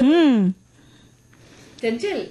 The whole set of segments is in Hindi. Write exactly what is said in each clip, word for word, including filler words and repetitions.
हम्म चंचल,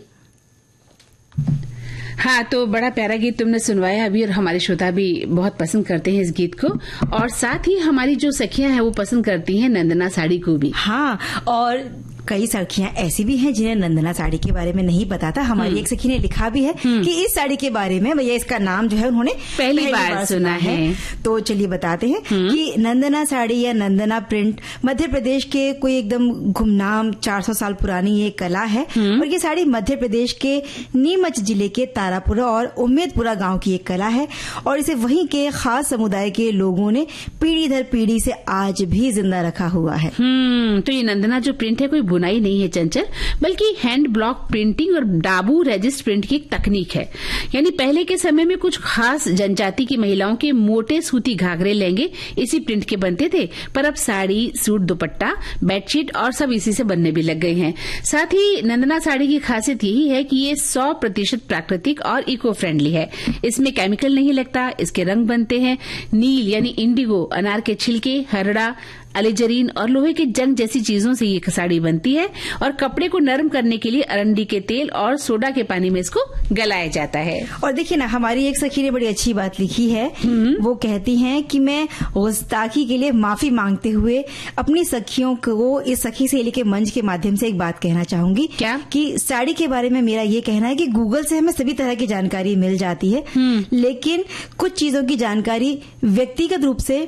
हाँ, तो बड़ा प्यारा गीत तुमने सुनवाया अभी, और हमारे श्रोता भी बहुत पसंद करते हैं इस गीत को, और साथ ही हमारी जो सखियां हैं वो पसंद करती हैं नंदना साड़ी को भी। हाँ, और कई सखियां ऐसी भी हैं जिन्हें नंदना साड़ी के बारे में नहीं पता था। हमारी एक सखी ने लिखा भी है कि इस साड़ी के बारे में, भैया इसका नाम जो है उन्होंने पहली, पहली बार, बार सुना है, है। तो चलिए बताते हैं कि नंदना साड़ी या नंदना प्रिंट मध्य प्रदेश के कोई एकदम गुमनाम चार सौ साल पुरानी ये कला है, और ये साड़ी मध्य प्रदेश के नीमच जिले के तारापुरा और उम्मेदपुरा गांव की एक कला है, और इसे वहीं के खास समुदाय के लोगों ने पीढ़ी दर पीढ़ी से आज भी जिंदा रखा हुआ है। हम्म तो ये नंदना जो प्रिंट है कोई बुनाई नहीं है चंचल, बल्कि हैंड ब्लॉक प्रिंटिंग और डाबू रेजिस्ट प्रिंट की एक तकनीक है। यानी पहले के समय में कुछ खास जनजाति की महिलाओं के मोटे सूती घाघरे लहंगे इसी प्रिंट के बनते थे, पर अब साड़ी, सूट, दुपट्टा, बेडशीट और सब इसी से बनने भी लग गए हैं। साथ ही नंदना साड़ी की खासियत यही है कि ये सौ प्रतिशत प्राकृतिक और इको फ्रेंडली है। इसमें केमिकल नहीं लगता, इसके रंग बनते हैं नील यानी इंडिगो, अनार के छिलके, हरड़ा, अलेजरीन और लोहे के जंग जैसी चीजों से ये साड़ी बनती है, और कपड़े को नरम करने के लिए अरंडी के तेल और सोडा के पानी में इसको गलाया जाता है। और देखिए ना, हमारी एक सखी ने बड़ी अच्छी बात लिखी है। वो कहती हैं कि मैं गुस्ताखी के लिए माफी मांगते हुए अपनी सखियों को इस सखी सहेली के मंच के माध्यम से एक बात कहना चाहूंगी। क्या? कि साड़ी के बारे में मेरा ये कहना है कि गूगल से हमें सभी तरह की जानकारी मिल जाती है, लेकिन कुछ चीजों की जानकारी व्यक्तिगत रूप से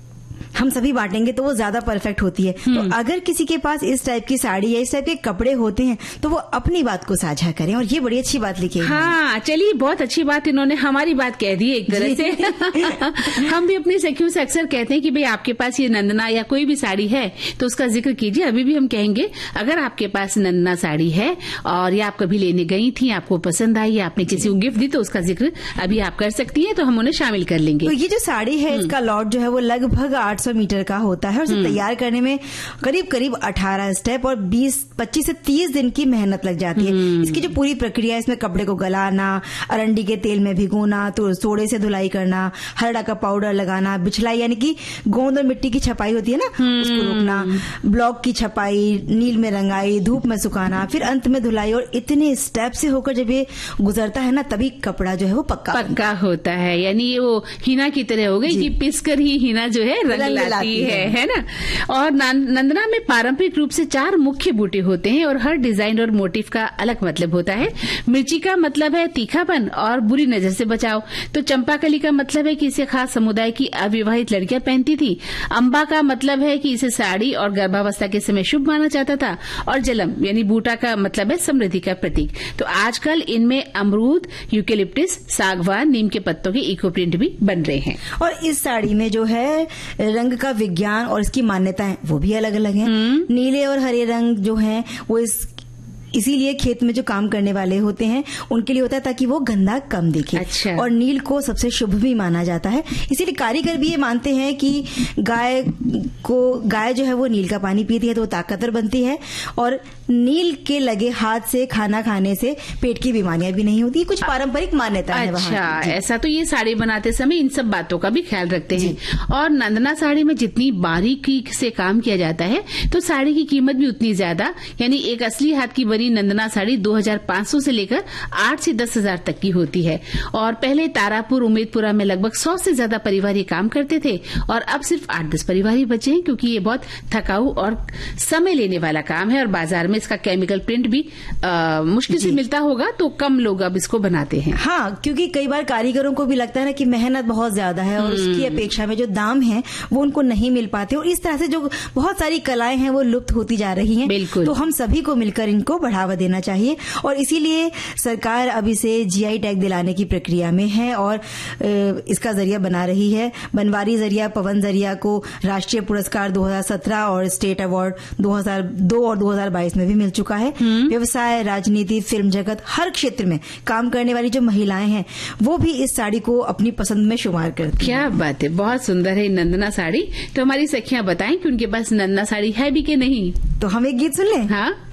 हम सभी बांटेंगे तो वो ज्यादा परफेक्ट होती है। तो अगर किसी के पास इस टाइप की साड़ी या इस टाइप के कपड़े होते हैं तो वो अपनी बात को साझा करें, और ये बड़ी अच्छी बात लिखी है। हाँ, चलिए, बहुत अच्छी बात, इन्होंने हमारी बात कह दी एक तरह से। हम भी अपनी सखियों से अक्सर कहते हैं कि भाई आपके पास ये नंदना या कोई भी साड़ी है तो उसका जिक्र कीजिए। अभी भी हम कहेंगे, अगर आपके पास नंदना साड़ी है और ये आप कभी लेने गई थी, आपको पसंद आई, आपने किसी को गिफ्ट दी, तो उसका जिक्र अभी आप कर सकती है, तो हम उन्हें शामिल कर लेंगे। तो ये जो साड़ी है इसका लॉट जो है वो लगभग आठ सौ मीटर का होता है, और इसे तैयार करने में करीब करीब अठारह स्टेप और बीस पच्चीस से तीस दिन की मेहनत लग जाती है। इसकी जो पूरी प्रक्रिया है, इसमें कपड़े को गलाना, अरंडी के तेल में भिगोना, तो सोडे से धुलाई करना, हरड़ा का पाउडर लगाना, बिछलाई यानी कि गोंद और मिट्टी की छपाई होती है ना, उसको रोकना, ब्लॉक की छपाई, नील में रंगाई, धूप में सुखाना, फिर अंत में धुलाई, और इतने स्टेप से होकर जब ये गुजरता है ना, तभी कपड़ा जो है वो पक्का पक्का होता है। यानी वो हिना की तरह हो गई कि पिस कर ही हिना जो है रंग लाती है, है ना। और नंदना में पारंपरिक रूप से चार मुख्य बूटे होते हैं, और हर डिजाइन और मोटिव का अलग मतलब होता है। मिर्ची का मतलब है तीखापन और बुरी नजर से बचाव, तो चंपाकली का मतलब है कि इसे खास समुदाय की अविवाहित लड़कियां पहनती थी। अम्बा का मतलब है कि इसे साड़ी और गर्भावस्था के समय शुभ माना जाता था, और जलम यानी बूटा का मतलब है समृद्धि का प्रतीक। तो आजकल इनमें अमरूद, यूकेलिप्टिस, सागवान, नीम के पत्तों के इको प्रिंट भी बन रहे हैं। और इस साड़ी में जो है रंग का विज्ञान और इसकी मान्यताएं वो भी अलग अलग हैं। नीले और हरे रंग जो हैं वो इस इसीलिए खेत में जो काम करने वाले होते हैं उनके लिए होता है ताकि वो गंदा कम दिखे। अच्छा। और नील को सबसे शुभ भी माना जाता है, इसीलिए कारीगर भी ये मानते हैं कि गाय को गाय जो है वो नील का पानी पीती है तो वो ताकतवर बनती है, और नील के लगे हाथ से खाना खाने से पेट की बीमारियां भी नहीं होती। कुछ पारंपरिक मान्यता है। अच्छा, ऐसा तो ये साड़ी बनाते समय इन सब बातों का भी ख्याल रखते हैं। और नंदना साड़ी में जितनी बारीकी से काम किया जाता है तो साड़ी की कीमत भी उतनी ज्यादा, यानी एक असली हाथ की बनी नंदना साड़ी दो हजार पाँच सौ से लेकर आठ से दस हजार तक की होती है। और पहले तारापुर, उम्मेदपुरा में लगभग सौ से ज्यादा परिवार ये काम करते थे, और अब सिर्फ आठ दस परिवार ही बचे हैं, क्योंकि ये बहुत थकाऊ और समय लेने वाला काम है, और बाजार में इसका केमिकल प्रिंट भी आ, मुश्किल से मिलता होगा, तो कम लोग अब इसको बनाते हैं। हाँ, क्योंकि कई बार कारीगरों को भी लगता है ना कि मेहनत बहुत ज्यादा है और उसकी अपेक्षा में जो दाम है वो उनको नहीं मिल पाते, और इस तरह से जो बहुत सारी कलाएं हैं वो लुप्त होती जा रही हैं। बिल्कुल। तो हम सभी को मिलकर इनको बढ़ावा देना चाहिए, और इसीलिए सरकार अब इसे जीआई टैग दिलाने की प्रक्रिया में है और इसका जरिया बना रही है। बनवारी जरिया, पवन जरिया को राष्ट्रीय पुरस्कार दो हजार सत्रह और स्टेट अवार्ड दो हजार दो और दो हजार बाईस में भी मिल चुका है। व्यवसाय, राजनीति, फिल्म जगत, हर क्षेत्र में काम करने वाली जो महिलाएं हैं वो भी इस साड़ी को अपनी पसंद में शुमार करती हैं। क्या बात है, बहुत सुंदर है नंदना साड़ी। तो हमारी सखियां बताएं कि उनके पास नंदना साड़ी है भी कि नहीं। तो हम एक गीत सुन लें। हाँ।